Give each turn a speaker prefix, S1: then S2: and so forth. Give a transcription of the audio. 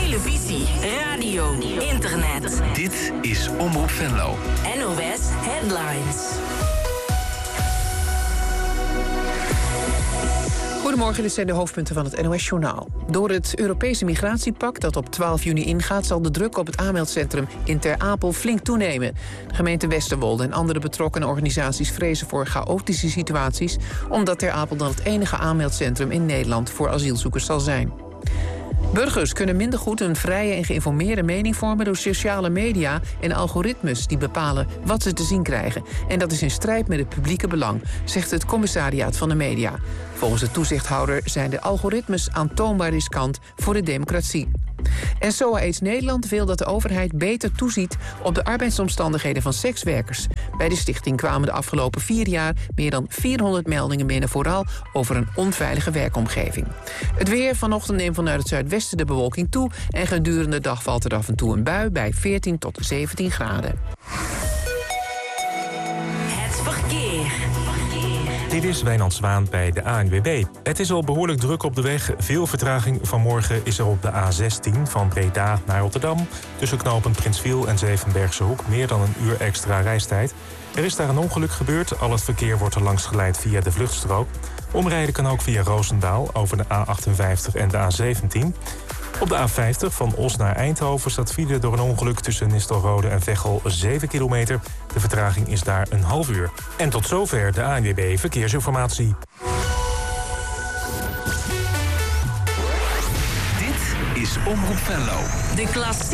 S1: televisie, radio, internet.
S2: Dit is Omroep Venlo.
S1: NOS Headlines.
S3: Goedemorgen, dit zijn de hoofdpunten van het NOS-journaal. Door het Europese migratiepact dat op 12 juni ingaat... zal de druk op het aanmeldcentrum in Ter Apel flink toenemen. De gemeente Westerwolde en andere betrokken organisaties... vrezen voor chaotische situaties... omdat Ter Apel dan het enige aanmeldcentrum in Nederland... voor asielzoekers zal zijn. Burgers kunnen minder goed een vrije en geïnformeerde mening vormen... door sociale media en algoritmes die bepalen wat ze te zien krijgen. En dat is in strijd met het publieke belang, zegt het commissariaat van de media. Volgens de toezichthouder zijn de algoritmes aantoonbaar riskant voor de democratie. En SOA AIDS Nederland wil dat de overheid beter toeziet op de arbeidsomstandigheden van sekswerkers. Bij de stichting kwamen de afgelopen 4 jaar meer dan 400 meldingen binnen, vooral over een onveilige werkomgeving. Het weer: vanochtend neemt vanuit het zuidwesten de bewolking toe en gedurende de dag valt er af en toe een bui bij 14 tot 17 graden.
S1: Het verkeer.
S4: Dit is Wijnand Zwaan bij de ANWB. Het is al behoorlijk druk op de weg. Veel vertraging vanmorgen is er op de A16 van Breda naar Rotterdam. Tussen knooppunt Prinswiel en Zevenbergse Hoek meer dan een uur extra reistijd. Er is daar een ongeluk gebeurd. Al het verkeer wordt er langs geleid via de vluchtstrook. Omrijden kan ook via Roosendaal over de A58 en de A17. Op de A50 van Os naar Eindhoven staat file door een ongeluk tussen Nistelrode en Veghel 7 kilometer. De vertraging is daar een half uur. En tot zover de ANWB Verkeersinformatie.
S2: Dit is Omroep Venlo.
S1: De klassieke